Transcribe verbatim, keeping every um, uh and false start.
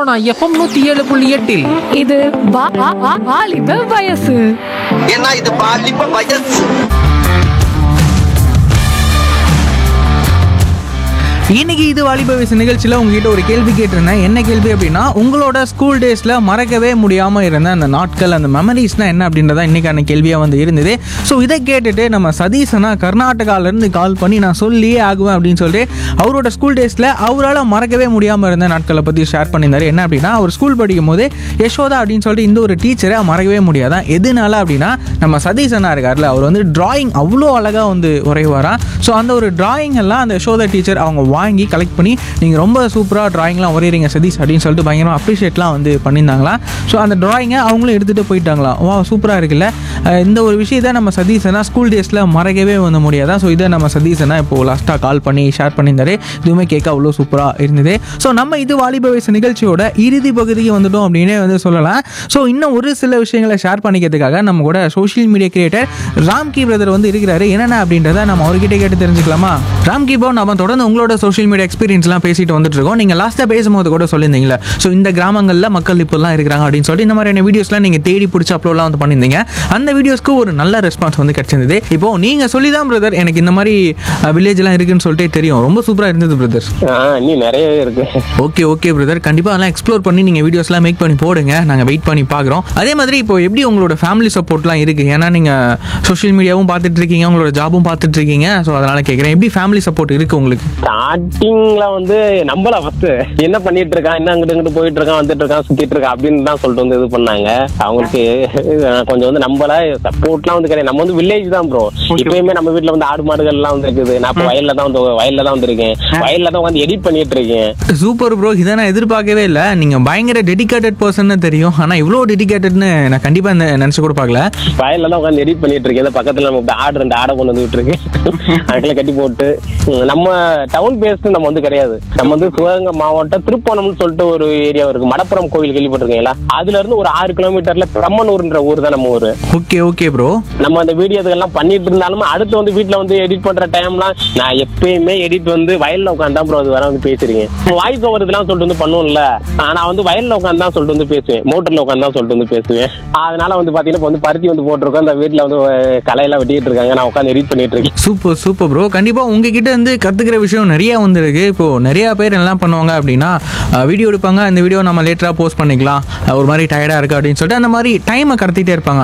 Sona FM நூத்தி ஏழு புள்ளி எட்டில் இது வா- வா- வா- வாலிப வயசு. ஏன்னா இது பாலிப்ப வயசு. இன்னைக்கு இது வாலிப வயசு நிகழ்ச்சியில் உங்ககிட்ட ஒரு கேள்வி கேட்டிருந்தேன். என்ன கேள்வி அப்படின்னா, உங்களோட ஸ்கூல் டேஸில் மறக்கவே முடியாமல் இருந்த அந்த நாட்கள், அந்த மெமரிஸ்னால் என்ன அப்படின்றத இன்றைக்கான கேள்வியாக வந்து இருந்தது. ஸோ இதை கேட்டுட்டு நம்ம சதீஷனா கர்நாடகாவிலேருந்து கால் பண்ணி நான் சொல்லியே ஆகுவேன் அப்படின்னு சொல்லிட்டு அவரோட ஸ்கூல் டேஸில் அவரால் மறக்கவே முடியாமல் இருந்த நாட்களை பற்றி ஷேர் பண்ணியிருந்தாரு. என்ன அப்படின்னா, அவர் ஸ்கூல் படிக்கும் போது யசோதா அப்படின்னு சொல்லிட்டு இந்த ஒரு டீச்சரை மறக்கவே முடியாதான். எதனால அப்படின்னா, நம்ம சதீஷனா இருக்கார்ல, அவர் வந்து டிராயிங் அவ்வளோ அழகாக வந்து வரைவாராம். ஸோ அந்த ஒரு டிராயிங் எல்லாம் அந்த யசோதா டீச்சர் அவங்க வாங்கி கலெக்ட் பண்ணி, நீங்கள் ரொம்ப சூப்பராக ட்ராயிங்லாம் வரைகிறீங்க சதீஷ் அப்படின்னு சொல்லிட்டு பயங்கரமாக அப்ரிஷியேட்லாம் வந்து பண்ணியிருந்தாங்களாம். ஸோ அந்த ட்ராயிங்கை அவங்களும் எடுத்துகிட்டு போயிட்டாங்களாம். வா சூப்பராக இருக்குல்ல. இந்த ஒரு விஷயத்தை நம்ம சதீஷனா ஸ்கூல் டேஸில் மறக்கவே வந்து முடியாதான். ஸோ இதை நம்ம சதீஷனா இப்போது லாஸ்ட்டாக கால் பண்ணி ஷேர் பண்ணியிருந்தாரு. இதுவுமே கேட்க அவ்வளோ சூப்பராக இருந்தது. ஸோ நம்ம இது வாலிப வயசு நிகழ்ச்சியோட இறுதி பகுதிக்கு வந்துட்டோம் அப்படின்னே வந்து சொல்லலாம். ஸோ இன்னும் ஒரு சில விஷயங்களை ஷேர் பண்ணிக்கிறதுக்காக நம்ம கூட social media creator Ramki brother வந்து இருக்கிறாரு. என்னென்ன அப்படின்றத நம்ம அவர்கிட்ட கேட்டு தெரிஞ்சுக்கலாமா? ராம்கி ப்ரோ, நம்ம தொடர்ந்து உங்களோட சோஷியல் மீடியா எக்ஸ்பீரியன்ஸ்லாம் பேசிட்டு வந்துட்டு இருக்கோம். நீங்கள் லாஸ்ட்டாக பேசும்போது கூட சொல்லியிருந்தீங்களா, ஸோ இந்த கிராமங்களில் மக்கள் இப்போலாம் இருக்கிறாங்க அப்படின்னு சொல்லிட்டு இந்த மாதிரியான வீடியோஸ்லாம் நீங்கள் தேடி பிடிச்சி அப்லோட்லாம் வந்து பண்ணியிருந்தீங்க. அந்த வீடியோஸ்க்கு ஒரு நல்ல ரெஸ்பான்ஸ் வந்து கிடைச்சிருந்தது. இப்போ நீங்கள் சொல்லி தான் பிரதர் எனக்கு இந்த மாதிரி வில்லேஜ்லாம் இருக்குன்னு சொல்லிட்டு தெரியும். ரொம்ப சூப்பராக இருந்தது பிரதர். நீ நிறைய இருக்கு. ஓகே ஓகே பிரதர், கண்டிப்பாக அதெல்லாம் எக்ஸ்ப்ளோர் பண்ணி நீங்கள் வீடியோஸ்லாம் மேக் பண்ணி போடுங்க. நாங்கள் வெயிட் பண்ணி பார்க்குறோம். அதே மாதிரி இப்போ எப்படி உங்களோட ஃபேமிலி சப்போர்ட்லாம் இருக்குது? ஏன்னா நீங்கள் சோஷியல் மீடியாவும் பார்த்துட்டு இருக்கீங்க, உங்களோட ஜாபும் பார்த்துட்டு இருக்கீங்க. ஸோ அதனால் கேட்குறேன், எப்படி ஃபேமிலி சப்போர்ட் இருக்குது உங்களுக்கு? ஸ்டார்டிங்ல வந்து நம்பல ஃபர்ஸ்ட் என்ன பண்ணிட்டு இருக்கான், என்ன அங்கிட்டு இங்கிட்டு போயிட்டு இருக்கான், வந்துட்டு இருக்கான், சுத்திட்டு இருக்கான் அப்படின்னு தான் சொல்லிட்டு வந்து இது பண்ணாங்க. அவங்களுக்கு கொஞ்சம் வந்து நம்பல, சப்போர்ட்லாம் வந்து கிடையாது. நம்ம வந்து வில்லேஜ் தான் ப்ரோ. இப்பயுமே நம்ம வீட்டுல வந்து ஆடு மாடுகள் எல்லாம் வந்து இருக்குது. நான் இப்போ வயல்ல தான் வந்து வயல்ல தான் வந்திருக்கேன். வயல்ல தான் வந்து எடிட் பண்ணிட்டு இருக்கேன். சூப்பர் ப்ரோ, இதை நான் எதிர்பார்க்கவே இல்லை. நீங்க பயங்கர டெடிகேட்டட் பர்சன் தெரியும், ஆனா இவ்வளோ டெடிகேட்டட்னு நான் கண்டிப்பா நினைச்சு கூட பார்க்கல. வயல்ல தான் உட்காந்து எடிட் பண்ணிட்டு இருக்கேன். பக்கத்துல நம்ம ஆடு ரெண்டு ஆடை கொண்டு வந்து விட்டுருக்கு. அதுக்குள்ள கட்டி போட்டு நம்ம டவுன் பேஸ்ட் நம்ம வந்து கிடையாது. நம்ம வந்து சிவகங்கை மாவட்டம் திருப்போணம்னு சொல்லிட்டு ஒரு ஏரியா இருக்கு. மடப்புறம் கோவில் கேள்விப்பட்டிருக்கீங்களா? அதுல இருந்து ஒரு ஆறு கிலோமீட்டர்ல பிரம்மனூர்ன்ற ஊர் தான் நம்ம ஊரு. Okay okay bro. நம்ம அந்த வீடியோ எல்லாம் பண்ணிட்டு இருந்தாலும் அடுத்து வந்து வீட்டுல வந்து எடிட் பண்ற டைம்லாம் நான் எப்பயுமே எடிட் வந்து வயல்ல உட்காந்து ப்ரோ அது வர வந்து பேசுறீங்க. வாய்ஸ் ஓவர் இதெல்லாம் சொல்லிட்டு வந்து பண்ணுவோம்ல, நான் வந்து வயல்ல உட்காந்து தான் சொல்லிட்டு வந்து பேசுவேன். மோட்டர்ல உட்காந்து தான் சொல்லிட்டு வந்து பேசுவேன். அதனால வந்து பாத்தீங்கன்னா வந்து பருத்தி வந்து போட்டிருக்கோம். அந்த வீட்டுல வந்து கலையெல்லாம் வெட்டிட்டு இருக்காங்க. நான் உட்காந்து எடிட் பண்ணிட்டு இருக்கேன். Super super bro. கண்டிப்பா உங்ககிட்ட இருந்து கத்துக்கிற விஷயம் நிறைய வந்துருக்கு. இப்போ நிறைய பேர் என்ன பண்ணுவாங்க அப்படின்னா, வீடியோ எடுப்பாங்க, அந்த வீடியோ நம்ம லேட்டரா போஸ்ட் பண்ணிக்கலாம், ஒரு மாதிரி டயர்டா இருக்கு அப்படின்னு சொல்லிட்டு அந்த மாதிரி டைமை கடத்திட்டே இருப்பாங்க.